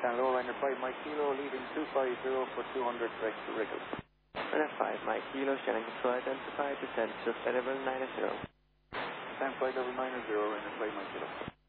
Stand low, Ryanair 5 Mike Kilo, leaving 250 for 200 direct to Wriggles. Ryanair 5 Mike Kilo, Shannon control identified, descent just level 90. Stand 5 level 90, Ryanair 5 Mike Kilo.